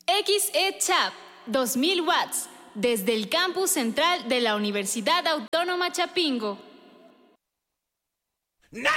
XE Chap, 2000 watts, desde el campus central de la Universidad Autónoma Chapingo.